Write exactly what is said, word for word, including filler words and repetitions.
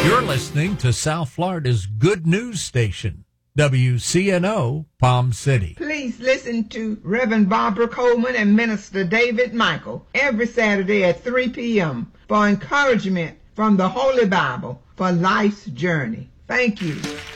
You're listening to South Florida's good news station, W C N O Palm City. Please listen to Reverend Barbara Coleman and Minister David Michael every Saturday at three p.m. for encouragement from the Holy Bible for life's journey. Thank you.